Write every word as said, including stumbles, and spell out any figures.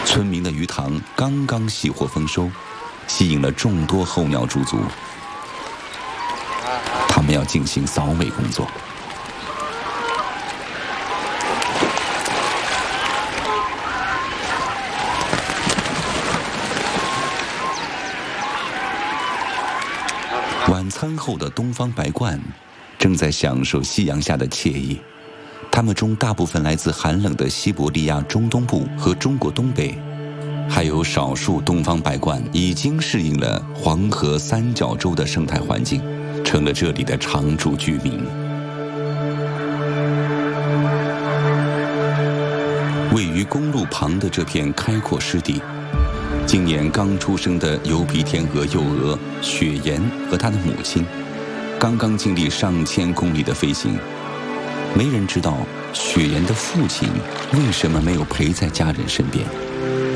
村民的鱼塘刚刚喜获丰收，吸引了众多候鸟驻足。他们要进行扫尾工作。晚餐后的东方白鹳正在享受夕阳下的惬意，它们中大部分来自寒冷的西伯利亚中东部和中国东北，还有少数东方白鹳已经适应了黄河三角洲的生态环境，成了这里的常住居民。位于公路旁的这片开阔湿地，今年刚出生的疣鼻天鹅幼鹅雪岩和它的母亲，刚刚经历上千公里的飞行。没人知道雪岩的父亲为什么没有陪在家人身边。